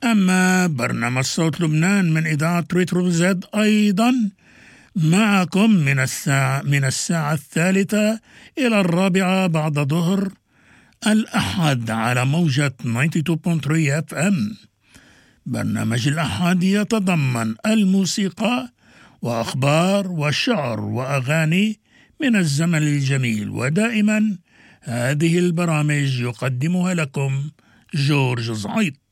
أما برنامج صوت لبنان من إذاعة ريترو زد أيضا معكم من الساعة 3 إلى 4 بعد ظهر الأحد على موجة 92.3 FM. برنامج الأحد يتضمن الموسيقى وأخبار وشعر وأغاني من الزمن الجميل، ودائما هذه البرامج يقدمها لكم جورج زعيط.